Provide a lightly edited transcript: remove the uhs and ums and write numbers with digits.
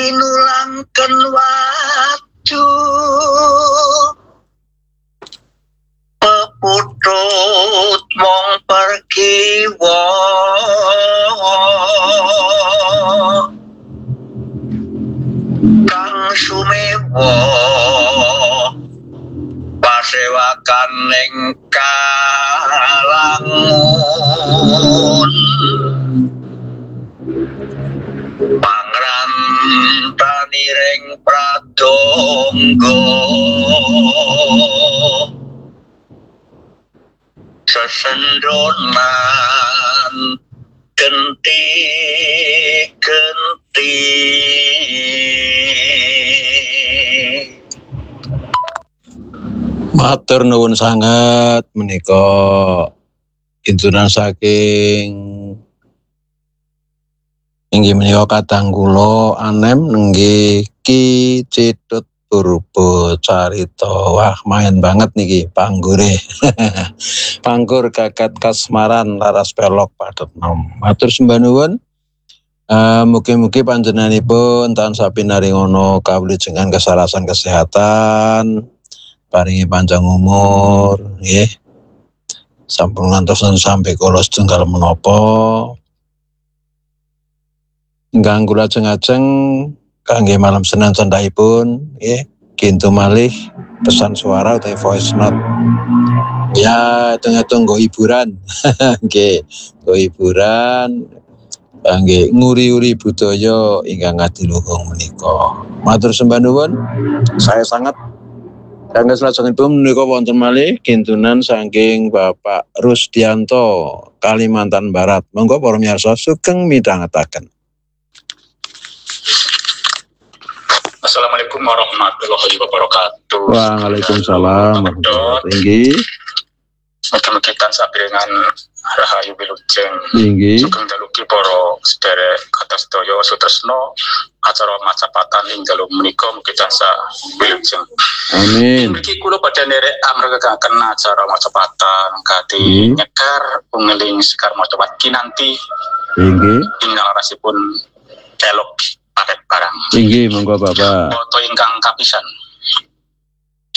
winulangken watu peputut mong perkiwa kang sumewa pasewakan ning kalangun pangrantani ring pradonga sesendonan genti-genti matur nuwun sanget menika intunan saking inggih menika kadang kula Anem nenggih Ki Citut Purba Carita. Wah, main banget niki panggure. Panggur gagat kasmaran laras pelok padet nom. Matur sembah nuwun. Mugi-mugi panjenenganipun tansah pinaringono kawlujengan kesarasan kesehatan, paringi panjang umur, nggih. Sampun ngantos sampai kula setunggal menapa. Ingkang kula ajeng-ajeng kangge malam Senin cendhaipun nggih kintu malih pesan suara utawi voice note. Ya, hitung-hitung nggo hiburan. Nggih, nggo hiburan kangge nguri-uri budaya ingkang adiluhung menika. Matur sembah nuwun. Saya sangat kangge salajengipun menika wonten malih kintunan saking Bapak Rusdianto Kalimantan Barat. Monggo para miyarsa sugeng midhangetaken. Assalamualaikum warahmatullahi wabarakatuh. Waalaikumsalam warahmatullahi wabarakatuh. Mugi-mugi tansah pirengan rahayu wilujeng. Inggih. Sugeng daluki para sedherek kados sedaya sutresna acara macapatan ing dalu menika mugi tansah wilujeng. Amin. Mriki kula badhe nderek amregaken acara macapatan kanthi nyekar pengeling sekar macapat kinanti. Inggih. Ingkang rasipun kelok paket barang. Inggih, monggo Bapak. Foto ingkang kapisan.